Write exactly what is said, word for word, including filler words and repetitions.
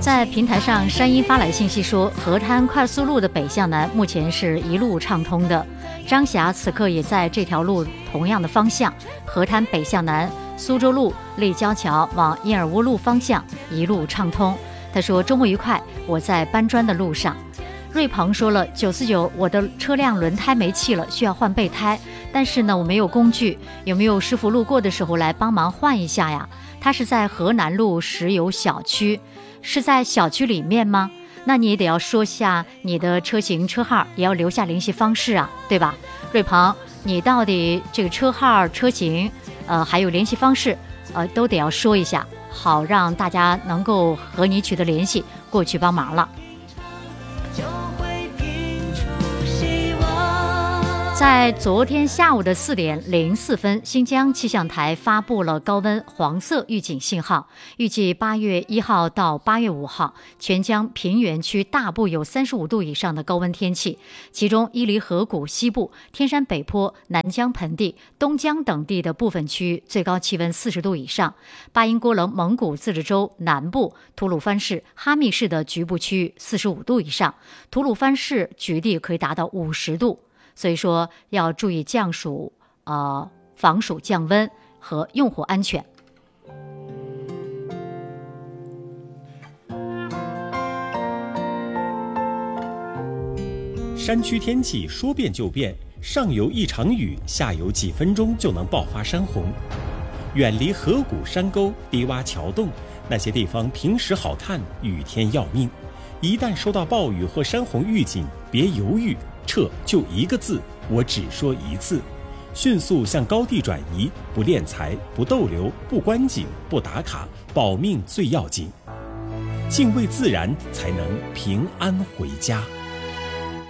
在平台上，山一发来信息说，河滩快速路的北向南目前是一路畅通的。张霞此刻也在这条路同样的方向，河滩北向南，苏州路立交桥往燕尔坞路方向一路畅通。他说周末愉快，我在搬砖的路上。瑞鹏说了，九四九，我的车辆轮胎没气了，需要换备胎，但是呢我没有工具，有没有师傅路过的时候来帮忙换一下呀？他是在河南路石油小区，是在小区里面吗？那你也得要说下你的车型车号，也要留下联系方式啊，对吧？瑞鹏，你到底这个车号车型呃还有联系方式呃都得要说一下，好让大家能够和你取得联系，过去帮忙了。在昨天下午的四点零四分，新疆气象台发布了高温黄色预警信号，预计八月一号到八月五号，全疆平原区大部有三十五度以上的高温天气，其中伊犁河谷西部、天山北坡、南疆盆地、东疆等地的部分区域最高气温四十度以上，巴音郭楞蒙古自治州南部、吐鲁番市、哈密市的局部区域四十五度以上，吐鲁番市局地可以达到五十度。所以说要注意降暑、呃防暑降温和用火安全。 山区天气说变就变，上游一场雨，下游几分钟就能爆发山洪。远离河谷山沟、低洼桥洞，那些地方平时好看，雨天要命。一旦收到暴雨或山洪预警，别犹豫，撤，就一个字，我只说一次，迅速向高地转移，不敛财，不逗留，不观景，不打卡，保命最要紧。敬畏自然，才能平安回家。